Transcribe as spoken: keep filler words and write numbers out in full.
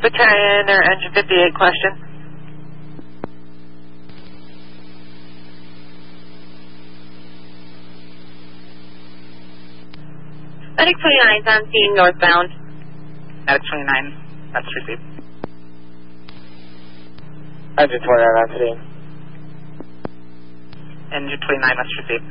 Battalion or engine fifty-eight question. Medic twenty-nine, I'm seeing northbound. Medic twenty-nine, that's received. Engine twenty-nine, I'm seeing. Engine twenty-nine, that's received.